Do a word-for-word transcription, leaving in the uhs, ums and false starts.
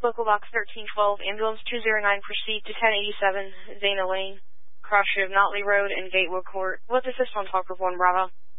Local box thirteen twelve, ambulance two zero nine, proceed to ten eighty-seven Zana Lane, cross of Notley Road and Gateway Court. What's assist on Talker one Bravo?